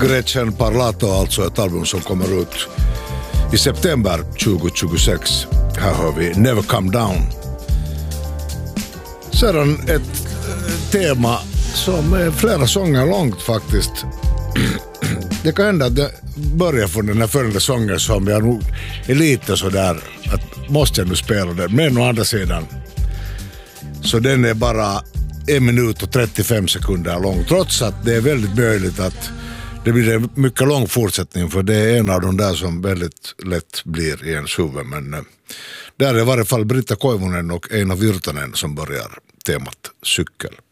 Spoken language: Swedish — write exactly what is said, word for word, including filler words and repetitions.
Gretchen Parlato, alltså ett album som kommer ut i september tjugo tjugosex. Här har vi Never Come Down. Sedan ett tema som är flera sånger långt faktiskt. Det kan hända att det börjar från den här följande sången som jag nog är lite sådär att måste jag nu spela den, men å andra sidan så den är bara en minut och trettiofem sekunder lång, trots att det är väldigt möjligt att det blir en mycket lång fortsättning, för det är en av de där som väldigt lätt blir i ens huvud. Men äh, där är i varje fall Britta Koivunen och Eino Virtanen som börjar temat cykel.